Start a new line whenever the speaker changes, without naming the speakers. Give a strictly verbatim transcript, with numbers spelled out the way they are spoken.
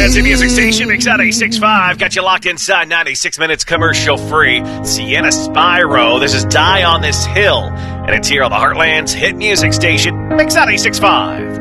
Fancy Music Station, Mix out eight six five. Got you locked inside ninety-six minutes commercial free. Sienna Spyro. This is Die on This Hill. And it's here on the Heartland's hit music station, Mix out eight six five.